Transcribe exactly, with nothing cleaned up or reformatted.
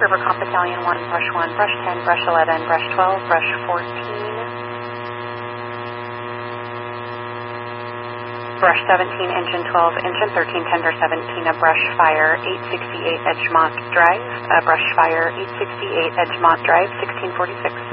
River Comp Battalion one, brush one, brush ten, brush eleven, brush twelve, brush fourteen, brush seventeen, engine twelve, engine thirteen, tender seventeen, a brush fire, eight sixty-eight Edgemont Drive, a brush fire, eight sixty-eight Edgemont Drive, sixteen forty-six.